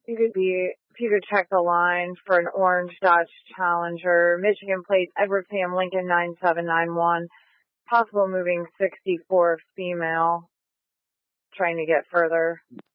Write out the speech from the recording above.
If you could check the line for an orange Dodge Challenger, Michigan plate, Edward Sam Lincoln 9791, possible moving 64 female, trying to get further.